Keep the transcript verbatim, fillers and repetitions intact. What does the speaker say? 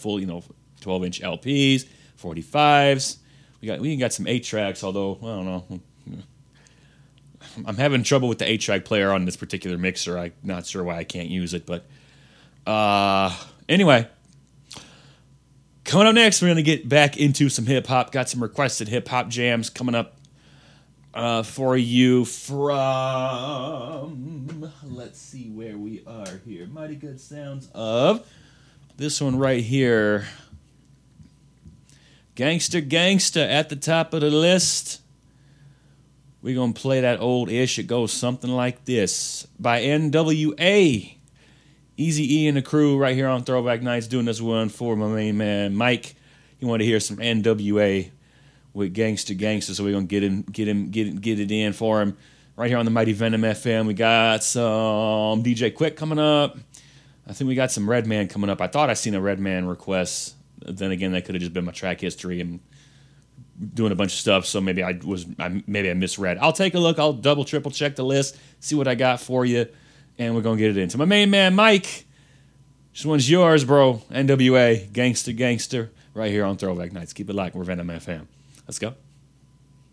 full, you know, twelve inch L Ps, forty-fives. We got we even got some eight tracks, although I don't know. I'm having trouble with the eight track player on this particular mixer. I'm not sure why I can't use it, but uh, anyway. Coming up next, we're going to get back into some hip-hop. Got some requested hip-hop jams coming up uh, for you from... Let's see where we are here. Mighty good sounds of this one right here. Gangsta Gangsta at the top of the list. We're going to play that old ish. It goes something like this. By N W A. Easy-E and the crew right here on Throwback Nights doing this one for my main man, Mike. He wanted to hear some N W A with Gangsta Gangsta, so we're going to get him, get him, get it, get it in for him. Right here on the Mighty Venom F M, we got some D J Quick coming up. I think we got some Redman coming up. I thought I seen a Redman request. Then again, that could have just been my track history and doing a bunch of stuff, so maybe I was I, maybe I misread. I'll take a look. I'll double, triple check the list, see what I got for you. And we're going to get it into my main man, Mike. This one's yours, bro. N W A, Gangsta Gangster, right here on Throwback Nights. Keep it locked. We're Venom F M. Let's go.